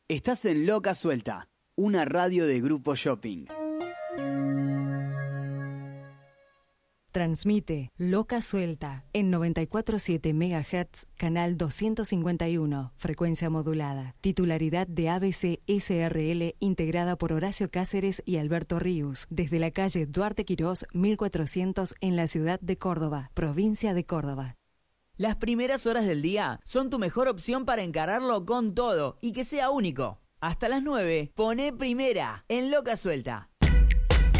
Estás en Loca Suelta, una radio de Grupo Shopping. Transmite Loca Suelta en 94.7 MHz, canal 251, frecuencia modulada. Titularidad de ABC SRL, integrada por Horacio Cáceres y Alberto Ríos, desde la calle Duarte Quirós, 1400, en la ciudad de Córdoba, provincia de Córdoba. Las primeras horas del día son tu mejor opción para encararlo con todo y que sea único. Hasta las 9, poné primera en Loca Suelta.